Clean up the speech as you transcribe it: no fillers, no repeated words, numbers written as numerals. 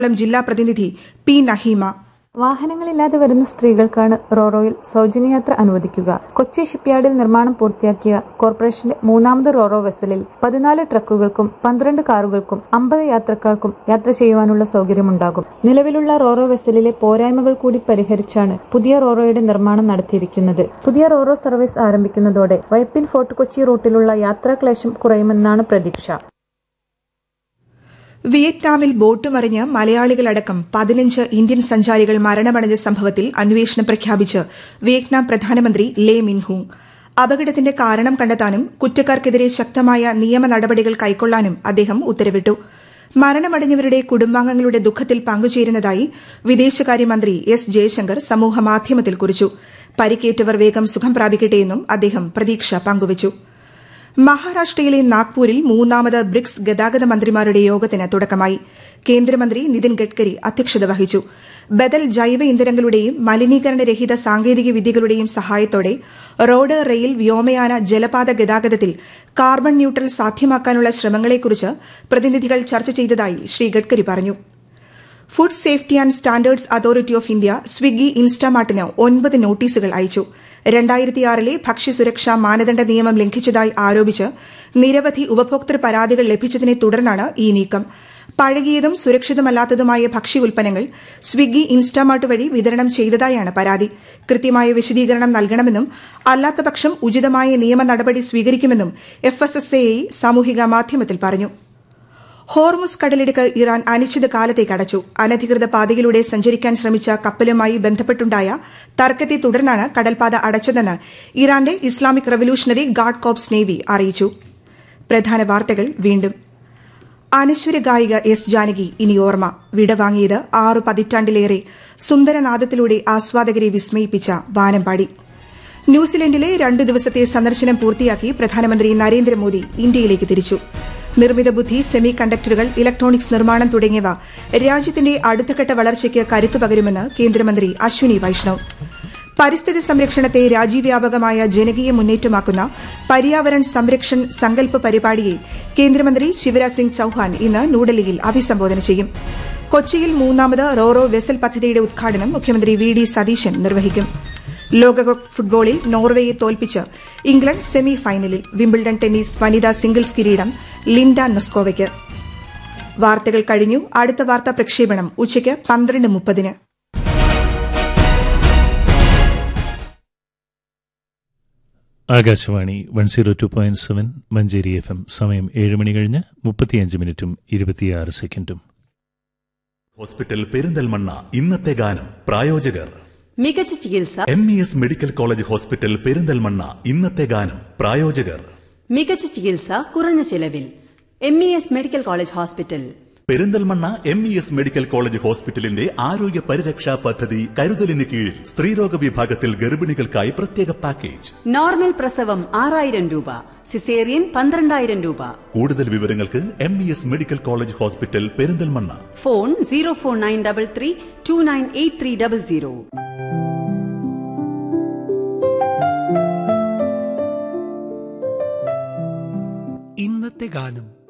ജില്ലാ പ്രതിനിധി പി നഹീമ. വാഹനങ്ങളില്ലാതെ വരുന്ന സ്ത്രീകൾക്കാണ് റോറോയിൽ സൗജന്യയാത്ര അനുവദിക്കുക. കൊച്ചി ഷിപ്പ്യാർഡിൽ നിർമ്മാണം പൂർത്തിയാക്കിയ കോർപ്പറേഷന്റെ മൂന്നാമത് റോറോ വെസലിൽ 14 ട്രക്കുകൾക്കും 12 കാറുകൾക്കും 50 യാത്രക്കാർക്കും യാത്ര ചെയ്യുവാനുള്ള സൗകര്യമുണ്ടാകും. നിലവിലുള്ള റോറോ വെസലിലെ പോരായ്മകൾ കൂടി പരിഹരിച്ചാണ് പുതിയ റോറോയുടെ നിർമ്മാണം നടത്തിയിരിക്കുന്നത്. പുതിയ റോറോ സർവീസ് ആരംഭിക്കുന്നതോടെ വൈപ്പിൻ ഫോർട്ട് കൊച്ചി റൂട്ടിലുള്ള യാത്രാക്ലേശം കുറയുമെന്നാണ് പ്രതീക്ഷ. വിയറ്റ്നാമിൽ ബോട്ട് മറിഞ്ഞ് മലയാളികളടക്കം 15 ഇന്ത്യൻ സഞ്ചാരികൾ മരണമടഞ്ഞ സംഭവത്തിൽ അന്വേഷണം പ്രഖ്യാപിച്ച് വിയറ്റ്നാം പ്രധാനമന്ത്രി ലേ മിൻഹൂങ്. അപകടത്തിന്റെ കാരണം കണ്ടെത്താനും കുറ്റക്കാർക്കെതിരെ ശക്തമായ നിയമ നടപടികൾ കൈക്കൊള്ളാനും അദ്ദേഹം ഉത്തരവിട്ടു. മരണമടഞ്ഞവരുടെ കുടുംബാംഗങ്ങളുടെ ദുഃഖത്തിൽ പങ്കുചേരുന്നതായി വിദേശകാര്യമന്ത്രി എസ് ജയശങ്കർ സമൂഹമാധ്യമത്തിൽ കുറിച്ചു. പരിക്കേറ്റവർ വേഗം സുഖം പ്രാപിക്കട്ടെയെന്നും അദ്ദേഹം പ്രതീക്ഷ പങ്കുവച്ചു. മഹാരാഷ്ട്രയിലെ നാഗ്പൂരിൽ മൂന്നാമത് ബ്രിക്സ് ഗതാഗത മന്ത്രിമാരുടെ യോഗത്തിന് തുടക്കമായി. കേന്ദ്രമന്ത്രി നിതിൻ ഗഡ്കരി അധ്യക്ഷത വഹിച്ചു. ബദൽ ജൈവ ഇന്ധനങ്ങളുടെയും മലിനീകരണരഹിത സാങ്കേതിക വിദ്യകളുടെയും സഹായത്തോടെ റോഡ്, റെയിൽ, വ്യോമയാന, ജലപാത ഗതാഗതത്തിൽ കാർബൺ ന്യൂട്രൽ സാധ്യമാക്കാനുള്ള ശ്രമങ്ങളെക്കുറിച്ച് പ്രതിനിധികൾ ചർച്ച ചെയ്തതായി ശ്രീ ഗഡ്കരി പറഞ്ഞു. Food safety and standards authority of India Swiggy, ഇൻസ്റ്റാമാർട്ടിന് 9 നോട്ടീസുകൾ അയച്ചു. 2006 ഭക്ഷ്യസുരക്ഷാ മാനദണ്ഡ നിയമം ലംഘിച്ചതായി ആരോപിച്ച് നിരവധി ഉപഭോക്തൃ പരാതികൾ ലഭിച്ചതിനെ തുടർന്നാണ് ഈ നീക്കം. പഴകിയതും സുരക്ഷിതമല്ലാത്തതുമായ ഭക്ഷ്യ ഉൽപ്പന്നങ്ങൾ സ്വിഗ്ഗി, ഇൻസ്റ്റാമാർട്ട് വഴി വിതരണം ചെയ്തതായാണ് പരാതി. കൃത്യമായ വിശദീകരണം നൽകണമെന്നും അല്ലാത്തപക്ഷം ഉചിതമായ നിയമ നടപടി സ്വീകരിക്കുമെന്നും FSSAI സാമൂഹിക മാധ്യമത്തിൽ പറഞ്ഞു. ഹോർമുസ് കടലിടുക്ക് ഇറാൻ അനിശ്ചിതകാലത്തേക്ക് അടച്ചു. അനധികൃത പാതയിലൂടെ സഞ്ചരിക്കാൻ ശ്രമിച്ച കപ്പലുമായി ബന്ധപ്പെട്ടുണ്ടായ തർക്കത്തെ തുടർന്നാണ് കടൽപാത അടച്ചതെന്ന് ഇറാന്റെ Islamic revolutionary guard corps navy അറിയിച്ചു. പ്രധാന വാർത്തകൾ വീണ്ടും. അനശ്വര ഗായിക എസ് ജാനകി ഇനി ഓർമ്മ. വിടവാങ്ങിയത് 6 പതിറ്റാണ്ടിലേറെ സുന്ദരനാദത്തിലൂടെ ആസ്വാദകരെ വിസ്മയിപ്പിച്ച വാനമ്പാടി. ന്യൂസിലൻഡിലെ 2 ദിവസത്തെ സന്ദർശനം പൂർത്തിയാക്കി പ്രധാനമന്ത്രി നരേന്ദ്രമോദി ഇന്ത്യയിലേക്ക് തിരിച്ചു. നിർമ്മിത ബുദ്ധി, സെമി കണ്ടക്ടറുകൾ, ഇലക്ട്രോണിക്സ് നിർമ്മാണം തുടങ്ങിയവ രാജ്യത്തിന്റെ അടുത്തഘട്ട വളർച്ചയ്ക്ക് കരുത്തുപകരുമെന്ന് കേന്ദ്രമന്ത്രി അശ്വിനി വൈഷ്ണവ്. പരിസ്ഥിതി സംരക്ഷണത്തെ രാജ്യവ്യാപകമായ ജനകീയ മുന്നേറ്റമാക്കുന്ന പര്യാവരൺ സംരക്ഷൺ സങ്കല്പ് പരിപാടിയെ കേന്ദ്രമന്ത്രി ശിവരാജ് സിംഗ് ചൌഹാൻ ഇന്ന് ന്യൂഡൽഹിയിൽ അഭിസംബോധന ചെയ്യും. കൊച്ചിയിൽ മൂന്നാമത് റോറോ വെസൽ പദ്ധതിയുടെ ഉദ്ഘാടനം മുഖ്യമന്ത്രി വി.ഡി. സതീശൻ നിർവഹിക്കും. ലോകകപ്പ് ഫുട്ബോളിൽ നോർവേയെ തോൽപ്പിച്ച് ഇംഗ്ലണ്ട് സെമി ഫൈനലിൽ. വിംബിൾഡൺ ടെന്നീസ് വനിതാ സിംഗിൾസ് കിരീടം ലിൻഡ നൊസ്കോവയ്ക്ക്. വാർത്തകൾ കഴിഞ്ഞു. അടുത്ത വാർത്താ പ്രക്ഷേപണം ഉച്ചയ്ക്ക് 12:30. ആകാശവാണി 102.7 മഞ്ചേരി FM. സമയം 7 മണി കഴിഞ്ഞ് 35 മിനിറ്റും 26 സെക്കൻഡും. ഹോസ്പിറ്റൽ പെരിന്തൽമണ്ണ ഇന്നത്തെ ഗാനം. പ്രായോജകർ മികച്ച ചികിത്സ MES medical college hospital Perinthalmanna ഇന്നത്തെ ഗാനം. പ്രായോജകർ മികച്ച ചികിത്സ കുറഞ്ഞ ചെലവിൽ. MES medical college hospital Perinthalmanna. MES medical college ഹോസ്പിറ്റലിന്റെ ആരോഗ്യ പരിരക്ഷാ പദ്ധതി കരുതലിന് കീഴിൽ സ്ത്രീരോഗ വിഭാഗത്തിൽ ഗർഭിണികൾക്കായി പ്രത്യേക പാക്കേജ്. നോർമൽ പ്രസവം 6000 രൂപ, സിസേറിയൻ 12000 രൂപ. കൂടുതൽ വിവരങ്ങൾക്ക് MES medical college hospital Perinthalmanna. Phone 04933 298300. ഇന്നത്തെ ഗാനം.